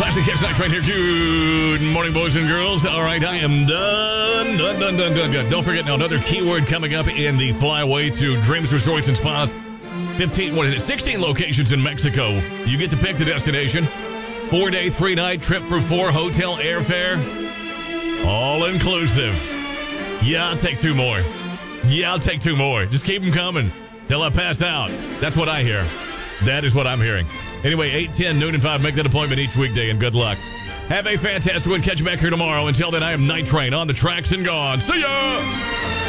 Classic Hits Night right here. Good morning, boys and girls. All right, I am done. Don't forget now, another keyword coming up in the flyaway to Dreams Resorts and Spas. 16 locations in Mexico. You get to pick the destination. 4-day, 3-night trip for 4, hotel, airfare. All inclusive. Yeah, I'll take 2 more. Just keep them coming till I pass out. That's what I hear. That is what I'm hearing. Anyway, 8, 10, noon, and 5. Make that appointment each weekday, and good luck. Have a fantastic one. Catch you back here tomorrow. Until then, I am Night Train on the tracks and gone. See ya!